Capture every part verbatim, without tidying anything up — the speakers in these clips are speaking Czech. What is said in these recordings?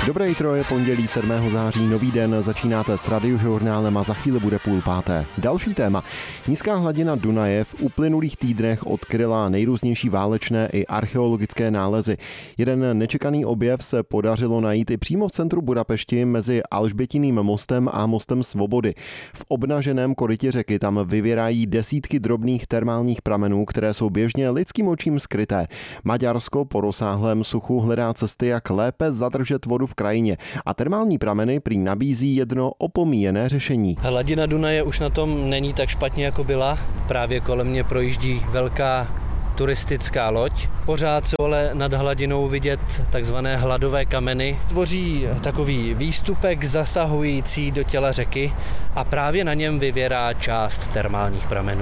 Dobré jitro, je pondělí sedmého září, nový den, začínáte s Radiožurnálem a za chvíli bude půl páté. Další téma. Nízká hladina Dunaje v uplynulých týdnech odkryla nejrůznější válečné i archeologické nálezy. Jeden nečekaný objev se podařilo najít i přímo v centru Budapešti mezi Alžbětiným mostem a mostem Svobody. V obnaženém korytě řeky tam vyvěrají desítky drobných termálních pramenů, které jsou běžně lidským očím skryté. Maďarsko po rozsáhlém suchu hledá cesty, jak lépe zadržet vodu v krajině a termální prameny prý nabízí jedno opomíjené řešení. Hladina Dunaje už na tom není tak špatně, jako byla. Právě kolem mě projíždí velká turistická loď. Pořád jsou ale nad hladinou vidět takzvané hladové kameny. Tvoří takový výstupek zasahující do těla řeky a právě na něm vyvěrá část termálních pramenů.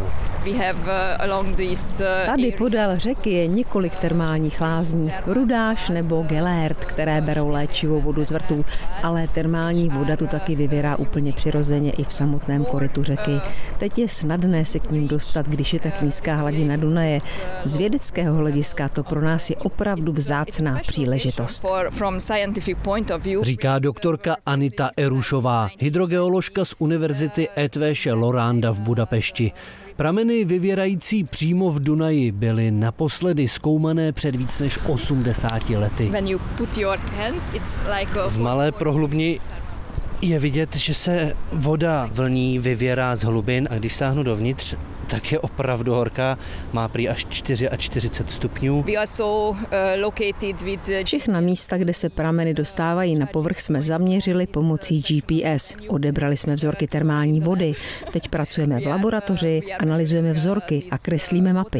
Tady podél řeky je několik termálních lázní, Rudáš nebo Gelert, které berou léčivou vodu z vrtů, ale termální voda tu taky vyvěrá úplně přirozeně i v samotném korytu řeky. Teď je snadné se k ním dostat, když je tak nízká hladina Dunaje. Z vědeckého hlediska to pro nás je opravdu vzácná příležitost. Říká doktorka Anita Erušová, hydrogeoložka z Univerzity Eötvös Loránd v Budapešti. Prameny vyvěrající přímo v Dunaji byly naposledy zkoumané před víc než osmdesáti lety. V malé prohlubni je vidět, že se voda vlní vyvěrá z hlubin a když sáhnu dovnitř, tak je opravdu horká, má prý až čtyřicet čtyři stupňů. Všechna místa, kde se prameny dostávají na povrch, jsme zaměřili pomocí G P S. Odebrali jsme vzorky termální vody. Teď pracujeme v laboratoři, analyzujeme vzorky a kreslíme mapy.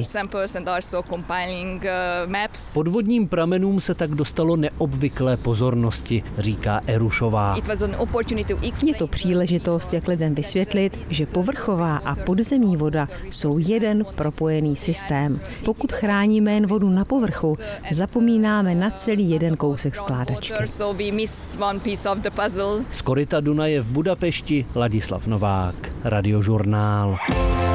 Podvodním pramenům se tak dostalo neobvyklé pozornosti, říká Erušová. Je to příležitost, jak lidem vysvětlit, že povrchová a podzemní voda jsou jeden propojený systém. Pokud chráníme jen vodu na povrchu, zapomínáme na celý jeden kousek skládačky. Z koryta Dunaje v Budapešti Ladislav Novák, Radiožurnál.